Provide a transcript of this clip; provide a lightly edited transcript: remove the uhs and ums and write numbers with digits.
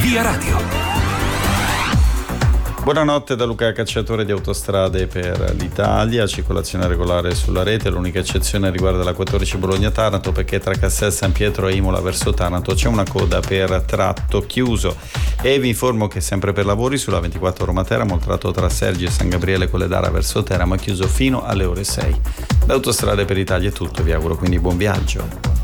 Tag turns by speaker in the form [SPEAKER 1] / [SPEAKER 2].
[SPEAKER 1] Via Radio.
[SPEAKER 2] Buonanotte da Luca Cacciatore di Autostrade per l'Italia. Circolazione regolare sulla rete, l'unica eccezione riguarda la 14 Bologna-Taranto, perché tra Castel San Pietro e Imola verso Taranto c'è una coda per tratto chiuso. E vi informo che sempre per lavori sulla 24 Roma-Teramo il tratto tra Sergi e San Gabriele Colledara verso Teramo è chiuso fino alle ore 6. Da Autostrade per l'Italia è tutto, vi auguro quindi buon viaggio.